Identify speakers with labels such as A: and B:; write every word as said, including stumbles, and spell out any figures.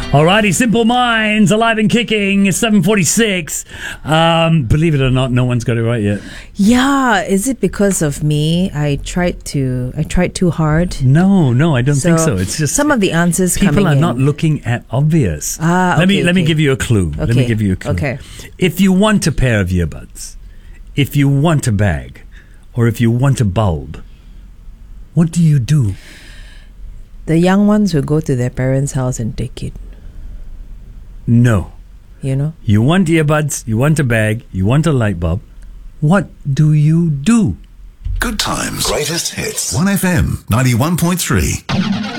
A: Alrighty, Simple Minds, alive and kicking. It's seven forty-six. Um, believe it or not, no one's got it right yet.
B: Yeah, is it because of me? I tried to. I tried too hard.
A: No, no, I don't think so. It's just
B: some of the answers.
A: People
B: coming
A: are
B: in.
A: not looking at obvious.
B: Ah,
A: let me
B: okay,
A: let me
B: okay.
A: give you a clue.
B: Okay.
A: Let me give you a clue.
B: Okay.
A: If you want a pair of earbuds, if you want a bag, or if you want a bulb, what do you do?
B: The young ones will go to their parents' house and take it.
A: No.
B: You know?
A: You want earbuds, you want a bag, you want a light bulb. What do you do?
C: Good times. Greatest hits. one F M ninety-one point three.